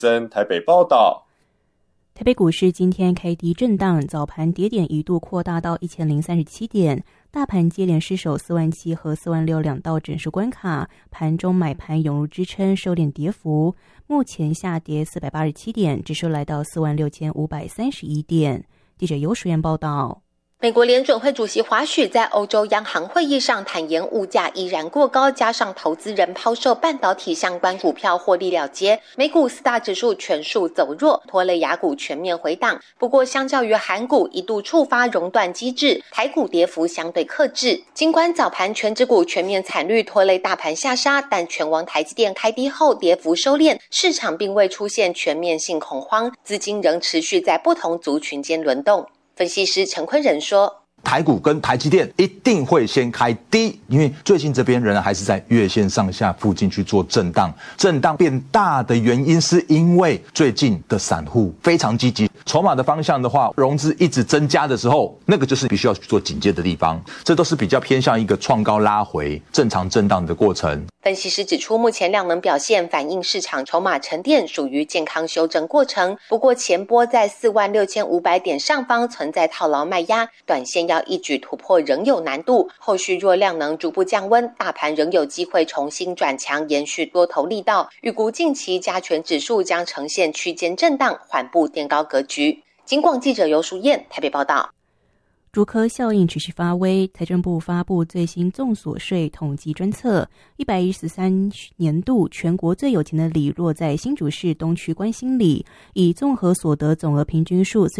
真台北报道。 台北股市今天开低震荡，早盘跌点一度扩大到1037点，大盘接连失守47000和46000两道整数关卡，盘中买盘涌入支撑，收敛跌幅，目前下跌487点，指数来到46531点。记者游淑燕报道。 美国联准会主席华许在欧洲央行会议上坦言，物价依然过高，加上投资人抛售半导体相关股票获利了结，美股四大指数全数走弱，拖累亚股全面回档。不过相较于韩股一度触发熔断机制，台股跌幅相对克制。尽管早盘全指股全面惨绿，拖累大盘下杀，但全网台积电开低后跌幅收敛，市场并未出现全面性恐慌，资金仍持续在不同族群间轮动。分析师陈坤仁说， 台股跟台积电一定会先开低，因为最近这边仍然还是在月线上下附近去做震荡，震荡变大的原因是因为最近的散户非常积极，筹码的方向的话，融资一直增加的时候，那个就是必须要去做警戒的地方，这都是比较偏向一个创高拉回正常震荡的过程。 分析师指出，目前量能表现反映市场筹码沉淀，属于健康修正过程。不过前波在46500点上方存在套牢卖压，短线要一举突破仍有难度。后续若量能逐步降温，大盘仍有机会重新转强，延续多头力道。预估近期加权指数将呈现区间震荡，缓步垫高格局。警广记者游淑燕台北报道。 竹科效应持续发威，财政部发布最新综所税统计专测，113年度全国最有钱的里落在新竹市东区关心里，以综合所得总额平均数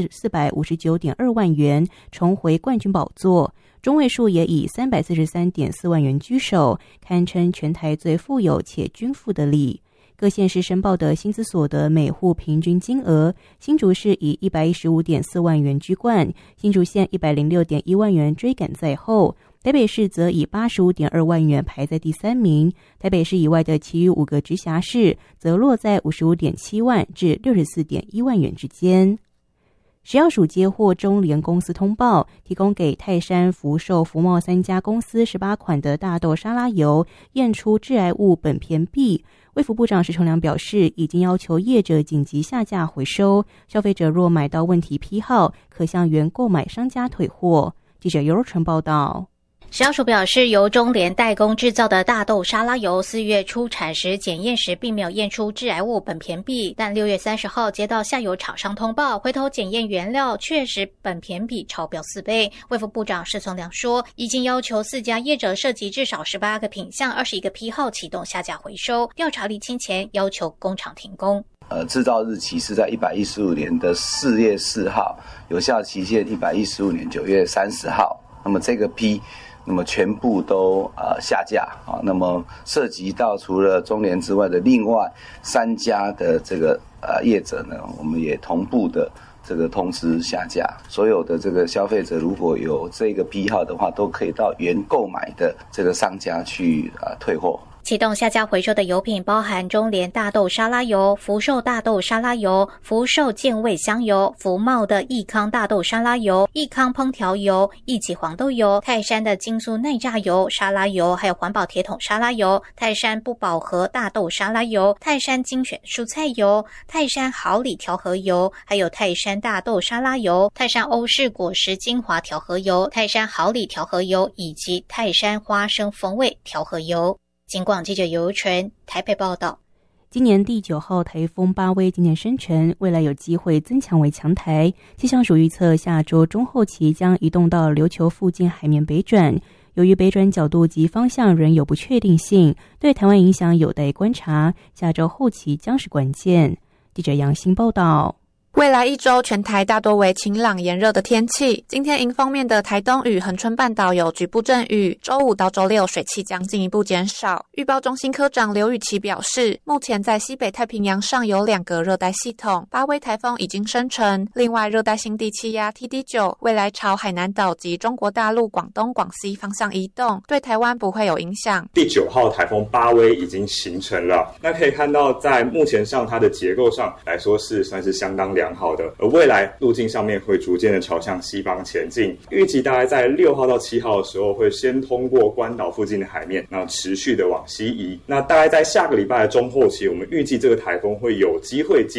459.2万元重回冠军宝座，中位数也以343.4万元居首，堪称全台最富有且均富的里。各县市申报的薪资所得每户平均金额，新竹市以115.4万元居冠，新竹县106.1万元追赶在后，台北市则以85.2万元排在第三名，台北市以外的其余5个直辖市则落在55.7万至64.1万元之间。食药署接获中联公司通报，提供给泰山、福寿、福茂3家公司18款的大豆沙拉油验出致癌物苯醃铋。卫福部长石崇良表示，已经要求业者紧急下架回收，消费者若买到问题批号，可向原购买商家退货。记者尤若纯报道。 食药署表示，由中联代工制造的大豆沙拉油4月出产时检验时并没有验出致癌物苯醃铋，但6月30号接到下游厂商通报，回头检验原料确实苯醃铋超标4倍。卫福部长石崇良说，已经要求4家业者涉及至少18个品项、21个批号启动下架回收，调查厘清前要求工厂停工。 制造日期是在115年的4月4号，有效期限115年9月30号。那么这个批那么全部都下架啊。那么涉及到除了中联之外的另外3家的这个业者呢，我们也同步的这个通知下架。所有的这个消费者如果有这个批号的话，都可以到原购买的这个商家去退货。 启动下架回收的油品包含中联大豆沙拉油、福寿大豆沙拉油、福寿健味香油、福茂的益康大豆沙拉油、益康烹调油、益起黄豆油、泰山的精素耐榨油、沙拉油，还有环保铁桶沙拉油、泰山不饱和大豆沙拉油、泰山精选蔬菜油、泰山好礼调和油，还有泰山大豆沙拉油、泰山欧式果实精华调和油、泰山好礼调和油以及泰山花生风味调和油。警广记者尤纯台北报道。 今年第9号台风巴威今年生成，未来有机会增强为强台。气象署预测下周中后期将移动到琉球附近海面北转，由于北转角度及方向仍有不确定性，对台湾影响有待观察，下周后期将是关键。记者杨欣报道。 未来1周全台大多为晴朗炎热的天气，今天迎风面的台东与恒春半岛有局部阵雨，周5到周6水汽将进一步减少。预报中心科长刘雨琦表示，目前在西北太平洋上有2个热带系统，巴威台风已经生成，另外热带性低气压 TD9 未来朝海南岛及中国大陆广东广西方向移动，对台湾不会有影响。 第9号台风巴威已经形成了，那可以看到在目前上它的结构上来说是算是相当良好的，而未来路径上面会逐渐的朝向西方前进，预计大概在6号到7号的时候会先通过关岛附近的海面，然后持续的往西移。那大概在下个礼拜的中后期，我们预计这个台风会有机会进